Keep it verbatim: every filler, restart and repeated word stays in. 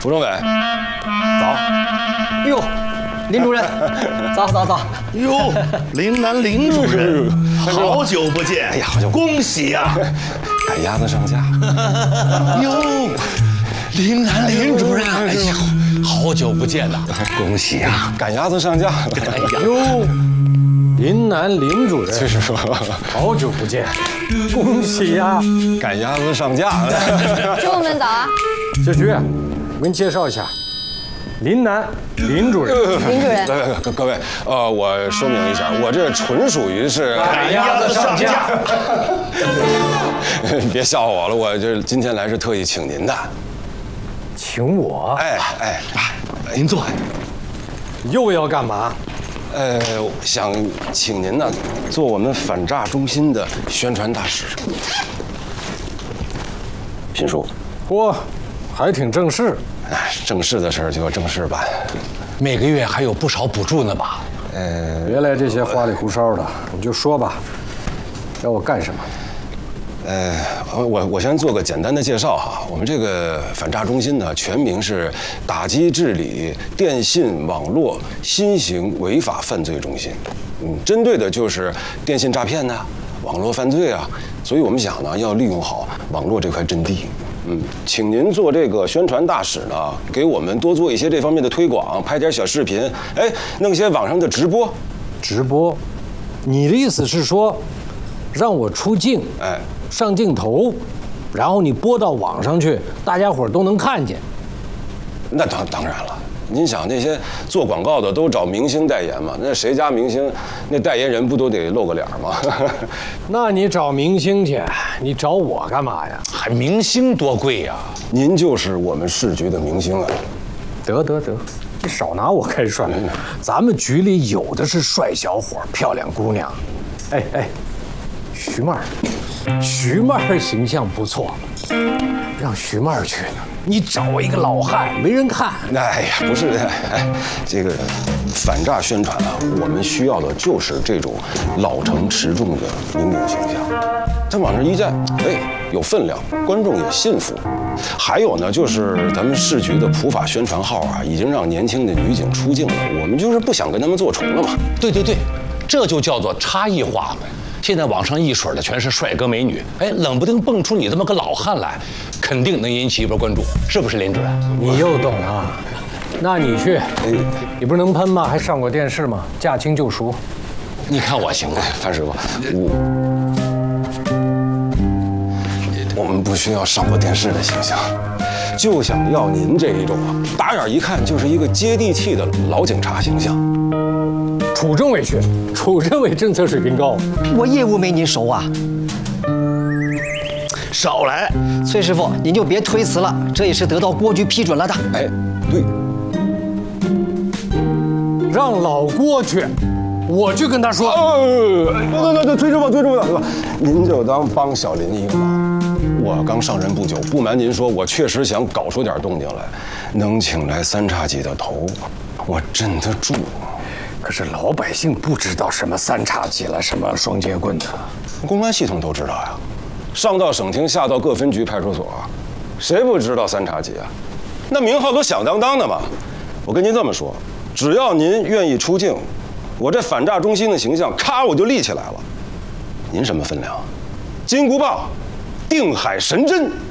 蒲政委，早。 哟，林主任，早早早。 哟，林南林主任，好久不见！ 哎呀，好久不恭喜呀！ 赶鸭子上架。 哟，林南林主任，哎呀，好久不见呐！ 恭喜呀，赶鸭子上架。 哎呀， 哟，林南林主任， 就是说， 好久不见，恭喜呀！ 赶鸭子上架。 师傅们早啊！ 小徐，我给你介绍一下，林南林主任。 林主任， 各各位，呃，我说明一下，我这纯属于是赶鸭子上架。 别笑话我了，我这今天来是特意请您的。 请我？ 哎哎， 来，您坐。 又要干嘛？ 呃，想请您呢做我们反诈中心的宣传大使。聘书。 嚯，还挺正式。 哎，正式的事儿就要正式办。 每个月还有不少补助呢吧？ 呃， 别来这些花里胡哨的，你就说吧，要我干什么？ 呃，我我先做个简单的介绍哈。我们这个反诈中心呢，全名是打击治理电信网络新型违法犯罪中心。嗯，针对的就是电信诈骗呐、网络犯罪啊。所以我们想呢，要利用好网络这块阵地。嗯，请您做这个宣传大使呢，给我们多做一些这方面的推广，拍点小视频，哎，弄些网上的直播。 直播？你的意思是说，让我出镜？ 哎。 上镜头，然后你播到网上去，大家伙都能看见。 那当当然了，您想那些做广告的都找明星代言嘛？那谁家明星，那代言人不都得露个脸吗？ 那你找明星去，你找我干嘛呀？ 还明星多贵呀！ 您就是我们市局的明星啊！ 得得得，你少拿我开涮。咱们局里有的是帅小伙、漂亮姑娘。哎哎，徐妹儿。徐妹儿形象不错，让徐妹儿去呢。你找一个老汉，没人看。 哎呀，不是，哎，这个反诈宣传啊，我们需要的就是这种老成持重的民警形象。他往这一站，哎，有分量，观众也信服。还有呢，就是咱们市局的普法宣传号啊，已经让年轻的女警出镜了。我们就是不想跟他们做重了嘛。 对对对，这就叫做差异化。现在网上一水的全是帅哥美女，哎，冷不丁蹦出你这么个老汉来，肯定能引起一波关注，是不是林主任？ 你又懂啊？那你去，你不是能喷吗？还上过电视吗？驾轻就熟。 你看我行吗？ 范师傅，我我们不需要上过电视的形象，就想要您这一种啊，打眼一看就是一个接地气的老警察形象。 楚政委去，楚政委政策水平高， 我业务没您熟啊。 少来， 崔师傅，您就别推辞了，这也是得到郭局批准了的。 哎，对， 让老郭去，我去跟他说。 呃，那那那崔师傅，崔师傅，您就当帮小林一个忙。我刚上任不久，不瞒您说，我确实想搞出点动静来，能请来三叉戟的头，我镇得住。 可是老百姓不知道什么三叉戟了，什么双截棍的， 公安系统都知道呀，上到省厅，下到各分局派出所，谁不知道三叉戟啊？那名号都响当当的嘛。我跟您这么说，只要您愿意出镜，我这反诈中心的形象，咔我就立起来了。您什么分量？金箍棒，定海神针。